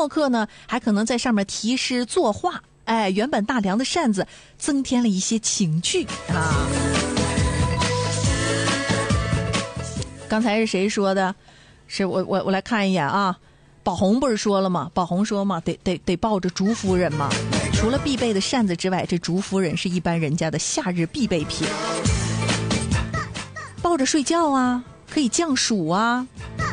墨客呢还可能在上面题诗作画，原本大梁的扇子增添了一些情趣啊。刚才是谁说的？是我来看一眼啊。宝红不是说了吗？宝红说嘛，得抱着竹夫人嘛。除了必备的扇子之外，这竹夫人是一般人家的夏日必备品。抱着睡觉啊，可以降暑啊。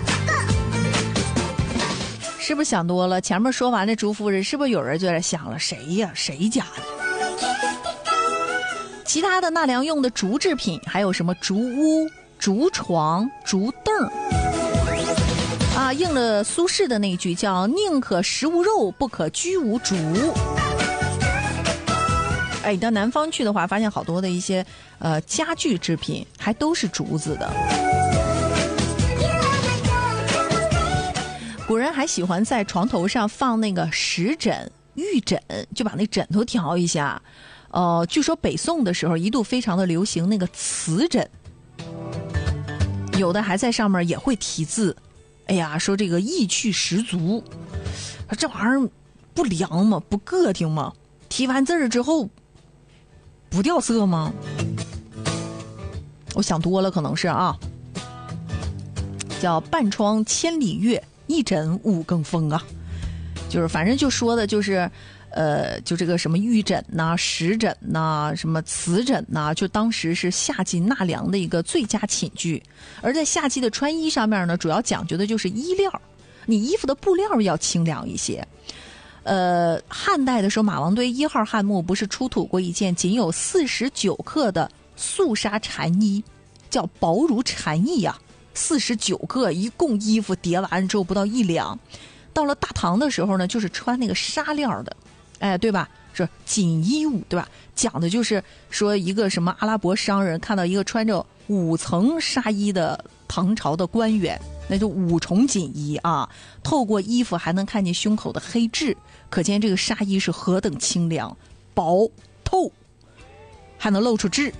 是不是想多了？前面说完这竹夫人，是不是有人就在想了，谁呀？谁家的？其他的纳凉用的竹制品还有什么竹屋、竹床、竹凳啊，应了苏轼的那句叫宁可食无肉，不可居无竹。你到南方去的话，发现好多的一些家具制品还都是竹子的。古人还喜欢在床头上放那个石枕、玉枕，就把那枕头调一下。据说北宋的时候一度非常的流行那个瓷枕，有的还在上面也会题字。哎呀，说这个意趣十足，这玩意儿不凉吗？不个挺吗？题完字儿之后不掉色吗？我想多了，可能是啊。叫半窗千里月，一枕五更风啊。就是反正就说的就是就这个什么玉枕呐、石枕呐、什么瓷枕呐，就当时是夏季纳凉的一个最佳寝具。而在夏季的穿衣上面呢，主要讲究的就是衣料，你衣服的布料要清凉一些。汉代的时候，马王堆1号汉墓不是出土过一件仅有49克的素纱蝉衣，叫薄如蝉翼啊，49克，一共衣服叠完之后不到1两。到了大唐的时候呢，就是穿那个纱料的，对吧？是锦衣舞，对吧？讲的就是说一个什么阿拉伯商人看到一个穿着5层纱衣的唐朝的官员，那就5重锦衣啊，透过衣服还能看见胸口的黑痣，可见这个纱衣是何等清凉、薄透，还能露出痣。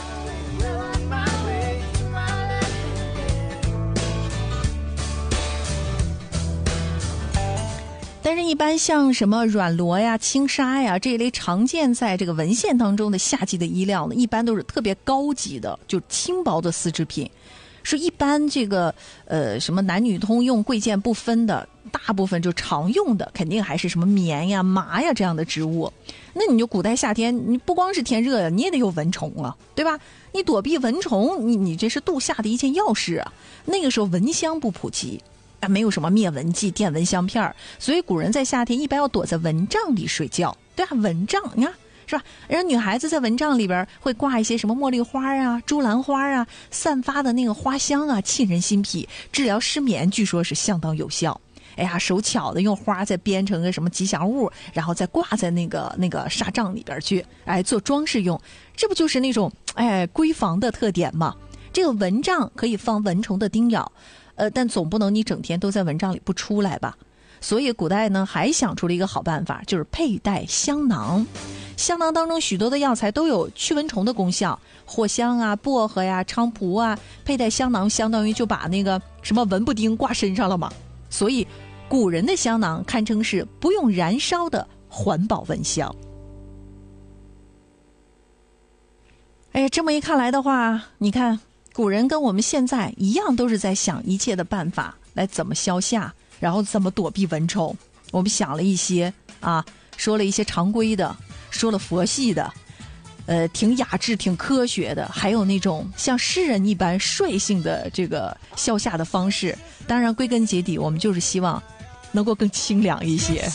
但是一般像什么软罗呀、轻纱呀这一类常见在这个文献当中的夏季的衣料呢，一般都是特别高级的，就轻薄的丝织品。是一般这个什么男女通用、贵贱不分的，大部分就常用的肯定还是什么棉呀、麻呀这样的织物。那你就古代夏天，你不光是天热呀，你也得有蚊虫啊，对吧？你躲避蚊虫，你这是度夏的一件要事啊。那个时候蚊香不普及。没有什么灭蚊剂、电蚊香片，所以古人在夏天一般要躲在蚊帐里睡觉，对吧？蚊帐，你看是吧？然后女孩子在蚊帐里边会挂一些什么茉莉花啊、珠兰花啊，散发的那个花香啊，沁人心脾，治疗失眠，据说是相当有效。哎呀，手巧的用花再编成个什么吉祥物，然后再挂在那个纱帐里边去，做装饰用，这不就是那种闺房的特点吗？这个蚊帐可以放蚊虫的叮咬。但总不能你整天都在蚊帐里不出来吧？所以古代呢还想出了一个好办法，就是佩戴香囊。香囊当中许多的药材都有驱蚊虫的功效，藿香啊、薄荷呀、菖蒲啊，佩戴香囊相当于就把那个什么蚊不叮挂身上了嘛。所以古人的香囊堪称是不用燃烧的环保蚊香。这么一看来的话，你看古人跟我们现在一样，都是在想一切的办法来怎么消夏，然后怎么躲避蚊虫。我们想了一些啊，说了一些常规的，说了佛系的，挺雅致、挺科学的，还有那种像诗人一般率性的这个消夏的方式。当然，归根结底，我们就是希望能够更清凉一些。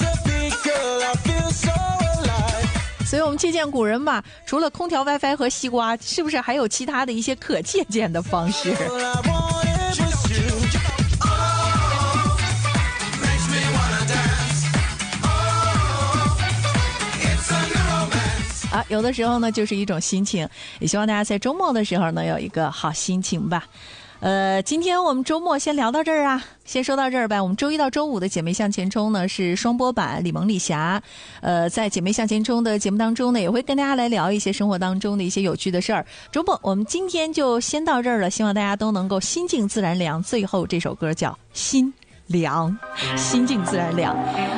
所以我们借鉴古人吧，除了空调、WiFi 和西瓜，是不是还有其他的一些可借鉴的方式？有的时候呢，就是一种心情，也希望大家在周末的时候呢，有一个好心情吧。今天我们周末先聊到这儿啊，先说到这儿呗。我们周一到周五的姐妹向前冲呢是双播版，李萌李霞。在姐妹向前冲的节目当中呢，也会跟大家来聊一些生活当中的一些有趣的事儿。周末我们今天就先到这儿了，希望大家都能够心静自然凉。最后这首歌叫心凉，心静自然凉。